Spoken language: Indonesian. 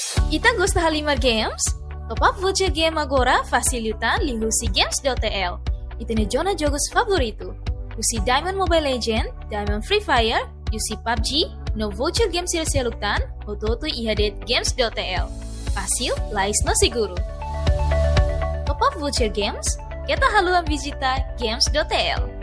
Ita gosta Halimar Games? Top up voucher game agora facilitan li husi games.tl. Ita ne jona jogos favorito. Husi Diamond Mobile Legend, Diamond Free Fire, UC PUBG, no voucher game silsialuktan, ototo ihadet games.tl. Fácil, lais no seguro. Top up voucher games, kita haluan visita games.tl.